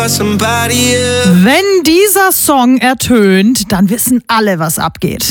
Wenn dieser Song ertönt, dann wissen alle, was abgeht.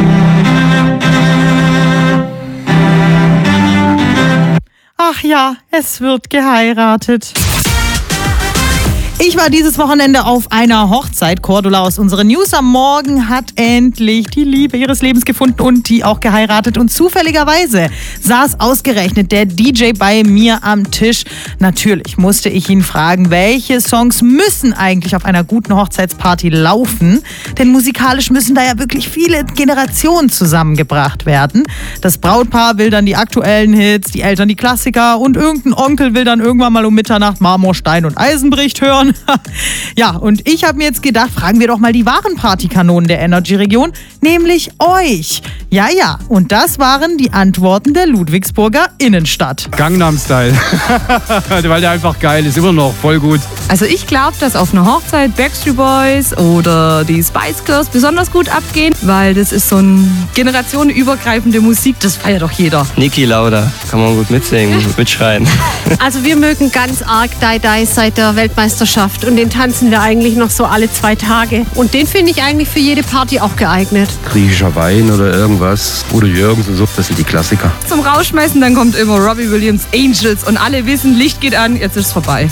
Ach ja, es wird geheiratet. Ich war dieses Wochenende auf einer Hochzeit. Cordula aus unseren News am Morgen hat endlich die Liebe ihres Lebens gefunden und die auch geheiratet. Und zufälligerweise saß ausgerechnet der DJ bei mir am Tisch. Natürlich musste ich ihn fragen, welche Songs müssen eigentlich auf einer guten Hochzeitsparty laufen? Denn musikalisch müssen da ja wirklich viele Generationen zusammengebracht werden. Das Brautpaar will dann die aktuellen Hits, die Eltern die Klassiker und irgendein Onkel will dann irgendwann mal um Mitternacht Marmor, Stein und Eisenbricht hören. Ja, und ich habe mir jetzt gedacht, fragen wir doch mal die wahren Partykanonen der Energy-Region, nämlich euch. Ja, und das waren die Antworten der Ludwigsburger Innenstadt. Gangnam Style, weil der einfach geil ist, immer noch voll gut. Also ich glaube, dass auf einer Hochzeit Backstreet Boys oder die Spice Girls besonders gut abgehen, weil das ist so eine generationenübergreifende Musik, das feiert doch jeder. Niki Lauda, kann man gut mitsingen, mitschreien. Also wir mögen ganz arg Die Die seit der Weltmeisterschaft und den tanzen wir eigentlich noch so alle 2 Tage. Und den finde ich eigentlich für jede Party auch geeignet. Griechischer Wein oder irgendwas. Oder Jürgens und so, das sind die Klassiker. Zum Rausschmeißen, dann kommt immer Robbie Williams, Angels und alle wissen, Licht geht an, jetzt ist es vorbei.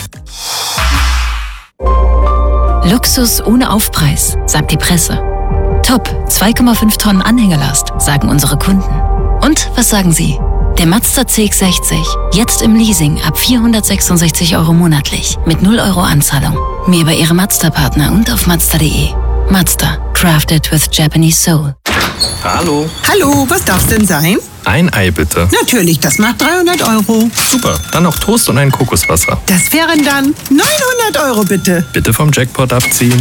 Luxus ohne Aufpreis, sagt die Presse. Top, 2,5 Tonnen Anhängerlast, sagen unsere Kunden. Und was sagen Sie? Der Mazda CX-60, jetzt im Leasing ab 466 € monatlich, mit 0 € Anzahlung. Mehr über Ihre Mazda-Partner und auf Mazda.de. Mazda, crafted with Japanese soul. Hallo. Hallo, was darf's denn sein? Ein Ei bitte. Natürlich, das macht 300 €. Super, dann noch Toast und ein Kokoswasser. Das wären dann 900 € bitte. Bitte vom Jackpot abziehen.